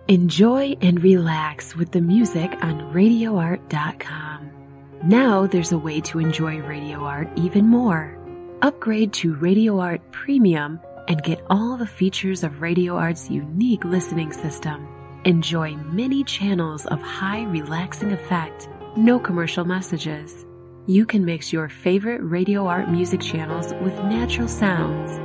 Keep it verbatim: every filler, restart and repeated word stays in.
Enjoy and relax with the music on radio art dot com. Now there's a way to enjoy Radio Art even more. Upgrade to Radio Art Premium and get all the features of Radio Art's unique listening system. Enjoy many channels of high relaxing effect, no commercial messages. You can mix your favorite Radio Art music channels with natural sounds.